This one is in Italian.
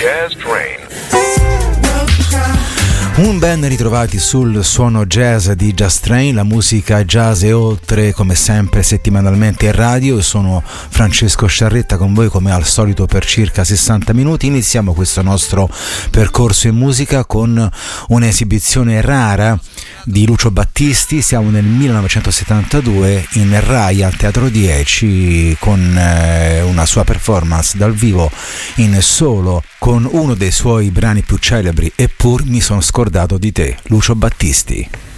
Jazz Train. Un ben ritrovati sul suono jazz di Jazz Train, la musica jazz e oltre, come sempre settimanalmente in radio. Io sono Francesco Sciarretta con voi come al solito per circa 60 minuti. Iniziamo questo nostro percorso in musica con un'esibizione rara di Lucio Battisti. Siamo nel 1972 in Rai al Teatro 10 con una sua performance dal vivo in solo con uno dei suoi brani più celebri, Eppur mi sono scordato di te, Lucio Battisti.